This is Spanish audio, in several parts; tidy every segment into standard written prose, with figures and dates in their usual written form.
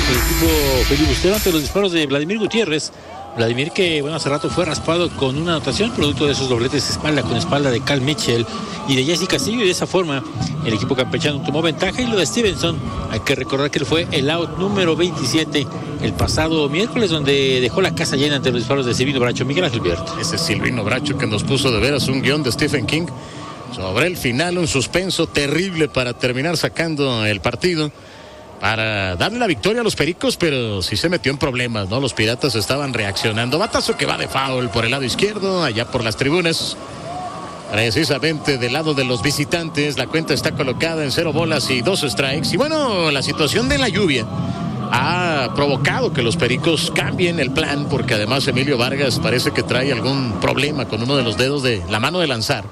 el equipo filibustero ante los disparos de Vladimir Gutiérrez. Vladimir, que bueno, hace rato fue raspado con una anotación producto de esos dobletes espalda con espalda de Cal Mitchell y de Jesse Castillo, y de esa forma el equipo campechano tomó ventaja. Y lo de Stevenson, hay que recordar que él fue el out número 27 el pasado miércoles, donde dejó la casa llena ante los disparos de Silvino Bracho. Miguel Ángel Biert. Ese Silvino Bracho que nos puso de veras un guión de Stephen King sobre el final, un suspenso terrible para terminar sacando el partido, para darle la victoria a los Pericos, pero sí se metió en problemas, ¿no? Los Piratas estaban reaccionando. Batazo que va de foul por el lado izquierdo, allá por las tribunas. Precisamente del lado de los visitantes, la cuenta está colocada en 0 bolas y 2 strikes. Y bueno, la situación de la lluvia ha provocado que los Pericos cambien el plan, porque además Emilio Vargas parece que trae algún problema con uno de los dedos de la mano de lanzar.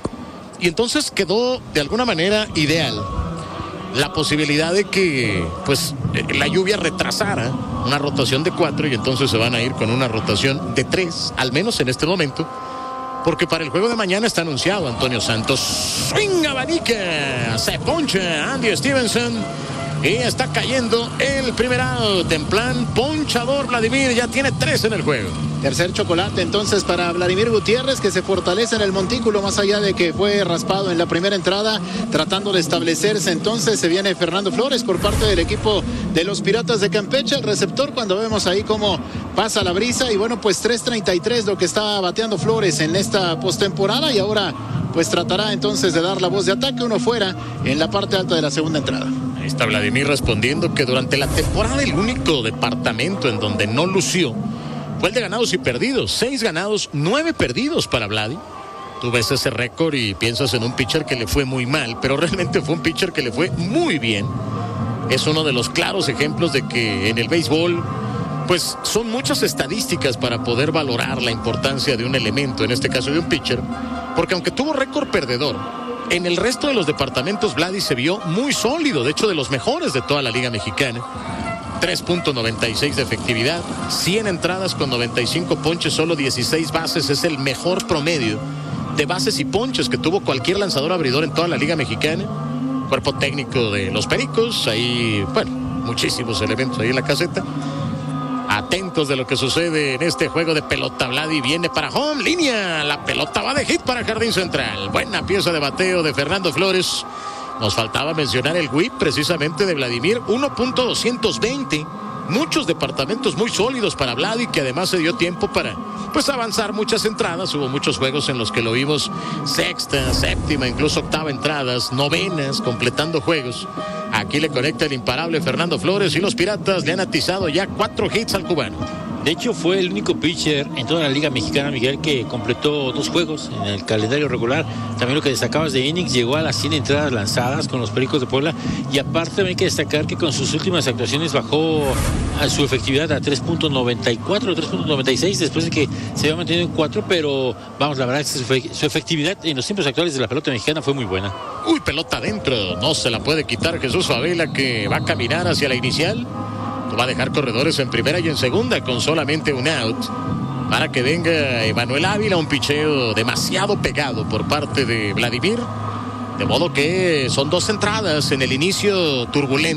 Y entonces quedó de alguna manera ideal la posibilidad de que pues la lluvia retrasara una rotación de 4, y entonces se van a ir con una rotación de 3, al menos en este momento, porque para el juego de mañana está anunciado Antonio Santos. Swing, abanica, se poncha Andy Stevenson y está cayendo el primer out en plan ponchador. Vladimir ya tiene 3 en el juego. Tercer chocolate entonces para Vladimir Gutiérrez, que se fortalece en el montículo, más allá de que fue raspado en la primera entrada, tratando de establecerse. Entonces se viene Fernando Flores por parte del equipo de los Piratas de Campeche, el receptor, cuando vemos ahí cómo pasa la brisa. Y bueno, pues 3.33 lo que está bateando Flores en esta postemporada, y ahora pues tratará entonces de dar la voz de ataque, uno fuera en la parte alta de la segunda entrada. Ahí está Vladimir respondiendo que durante la temporada el único departamento en donde no lució fue el de ganados y perdidos. 6 ganados, 9 perdidos para Vladi. Tú ves ese récord y piensas en un pitcher que le fue muy mal, pero realmente fue un pitcher que le fue muy bien. Es uno de los claros ejemplos de que en el béisbol pues son muchas estadísticas para poder valorar la importancia de un elemento, en este caso de un pitcher, porque aunque tuvo récord perdedor, en el resto de los departamentos Vladi se vio muy sólido, de hecho de los mejores de toda la Liga Mexicana. 3.96 de efectividad, 100 entradas con 95 ponches, solo 16 bases, es el mejor promedio de bases y ponches que tuvo cualquier lanzador abridor en toda la Liga Mexicana. Cuerpo técnico de los Pericos, ahí, bueno, muchísimos elementos ahí en la caseta. Atentos de lo que sucede en este juego de pelota. Vladi viene para home, línea, la pelota va de hit para Jardín Central. Buena pieza de bateo de Fernando Flores. Nos faltaba mencionar el whip precisamente de Vladimir, 1.220. Muchos departamentos muy sólidos para Vladi, que además se dio tiempo para pues avanzar muchas entradas. Hubo muchos juegos en los que lo vimos sexta, séptima, incluso octava entradas, novenas, completando juegos. Aquí le conecta el imparable Fernando Flores, y los Piratas le han atizado ya 4 hits al cubano. De hecho, fue el único pitcher en toda la Liga Mexicana, Miguel, que completó 2 juegos en el calendario regular. También lo que destacabas de innings, llegó a las 100 entradas lanzadas con los Pericos de Puebla. Y aparte hay que destacar que con sus últimas actuaciones bajó a su efectividad a 3.94, 3.96, después de que se había mantenido en 4. Pero vamos, la verdad es que su efectividad en los tiempos actuales de la pelota mexicana fue muy buena. Uy, pelota adentro, no se la puede quitar Jesús Favela, que va a caminar hacia la inicial. Va a dejar corredores en primera y en segunda con solamente un out, para que venga Emanuel Ávila, un picheo demasiado pegado por parte de Vladimir, de modo que son 2 entradas en el inicio turbulento.